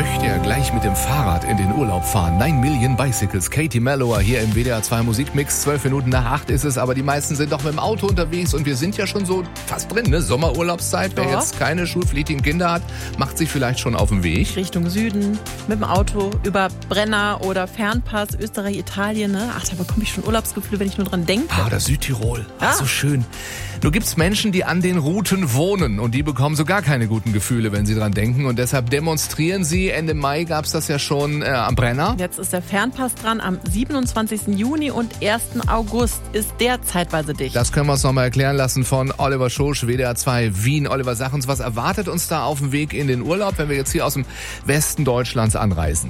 möchte ja gleich mit dem Fahrrad in den Urlaub fahren. 9 Million Bicycles. Katie Mellower hier im WDR 2 Musikmix. 12 Minuten nach 8 ist es, aber die meisten sind doch mit dem Auto unterwegs und wir sind ja schon so fast drin, ne? Sommerurlaubszeit. Wer jetzt keine schulpflichtigen Kinder hat, macht sich vielleicht schon auf den Weg. Richtung Süden, mit dem Auto, über Brenner oder Fernpass, Österreich, Italien, ne? Ach, da bekomme ich schon Urlaubsgefühle, wenn ich nur dran denke. Ah, das Südtirol. Ach, so schön. Nur gibt's Menschen, die an den Routen wohnen und die bekommen so gar keine guten Gefühle, wenn sie dran denken und deshalb demonstrieren sie. Ende Mai gab's das ja schon am Brenner. Jetzt ist der Fernpass dran. Am 27. Juni und 1. August ist der zeitweise dicht. Das können wir uns nochmal erklären lassen von Oliver Schosch, WDR 2 Wien. Oliver, sag uns, was erwartet uns da auf dem Weg in den Urlaub, wenn wir jetzt hier aus dem Westen Deutschlands anreisen?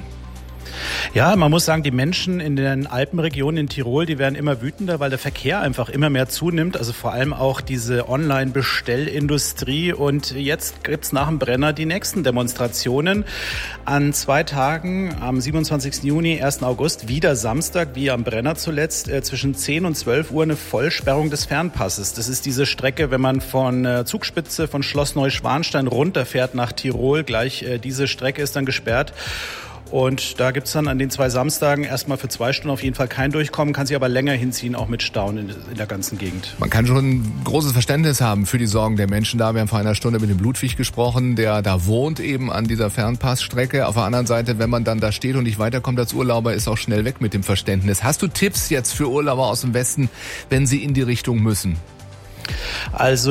Ja, man muss sagen, die Menschen in den Alpenregionen in Tirol, die werden immer wütender, weil der Verkehr einfach immer mehr zunimmt. Also vor allem auch diese Online-Bestellindustrie. Und jetzt gibt's nach dem Brenner die nächsten Demonstrationen. An 2 Tagen, am 27. Juni, 1. August, wieder Samstag, wie am Brenner zuletzt, zwischen 10 und 12 Uhr eine Vollsperrung des Fernpasses. Das ist diese Strecke, wenn man von Zugspitze, von Schloss Neuschwanstein runterfährt nach Tirol. Gleich diese Strecke ist dann gesperrt. Und da gibt's dann an den 2 Samstagen erstmal für 2 Stunden auf jeden Fall kein Durchkommen, kann sich aber länger hinziehen, auch mit Stauen in der ganzen Gegend. Man kann schon ein großes Verständnis haben für die Sorgen der Menschen da. Wir haben vor einer Stunde mit dem Ludwig gesprochen, der da wohnt eben an dieser Fernpassstrecke. Auf der anderen Seite, wenn man dann da steht und nicht weiterkommt als Urlauber, ist auch schnell weg mit dem Verständnis. Hast du Tipps jetzt für Urlauber aus dem Westen, wenn sie in die Richtung müssen? Also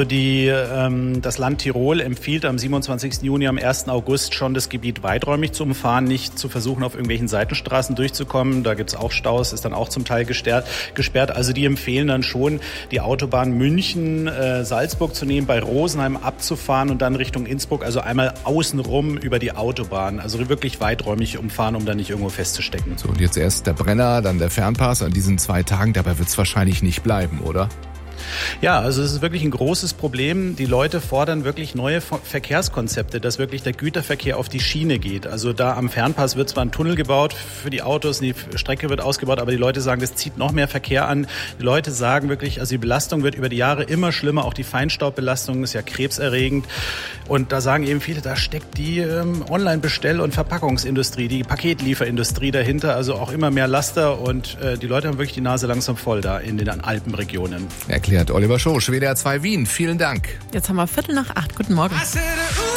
das Land Tirol empfiehlt am 27. Juni, am 1. August schon das Gebiet weiträumig zu umfahren, nicht zu versuchen, auf irgendwelchen Seitenstraßen durchzukommen. Da gibt's auch Staus, ist dann auch zum Teil gesperrt. Also die empfehlen dann schon, die Autobahn München-Salzburg zu nehmen, bei Rosenheim abzufahren und dann Richtung Innsbruck, also einmal außenrum über die Autobahn. Also wirklich weiträumig umfahren, um da nicht irgendwo festzustecken. So, und jetzt erst der Brenner, dann der Fernpass an diesen 2 Tagen. Dabei wird's wahrscheinlich nicht bleiben, oder? Ja, also es ist wirklich ein großes Problem. Die Leute fordern wirklich neue Verkehrskonzepte, dass wirklich der Güterverkehr auf die Schiene geht. Also da am Fernpass wird zwar ein Tunnel gebaut für die Autos, die Strecke wird ausgebaut, aber die Leute sagen, das zieht noch mehr Verkehr an. Die Leute sagen wirklich, also die Belastung wird über die Jahre immer schlimmer. Auch die Feinstaubbelastung ist ja krebserregend. Und da sagen eben viele, da steckt die Online-Bestell- und Verpackungsindustrie, die Paketlieferindustrie dahinter. Also auch immer mehr Laster und die Leute haben wirklich die Nase langsam voll da in den Alpenregionen. Erklärt Oliver Schosch, WDR 2 Wien. Vielen Dank. Jetzt haben wir 7:45. Guten Morgen.